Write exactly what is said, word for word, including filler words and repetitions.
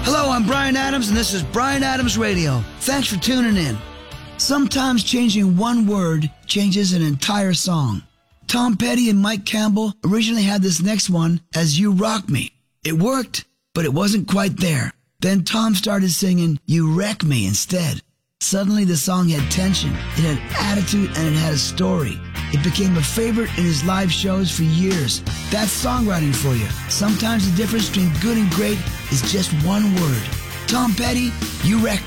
Hello, I'm Bryan Adams, and this is Bryan Adams Radio. Thanks for tuning in. Sometimes changing one word changes an entire song. Tom Petty and Mike Campbell originally had this next one as You Rock Me. It worked, but it wasn't quite there. Then Tom started singing You Wreck Me instead. Suddenly the song had tension, it had attitude, and it had a story. It became a favorite in his live shows for years. That's songwriting for you. Sometimes the difference between good and great is just one word. Tom Petty, You Wreck Me.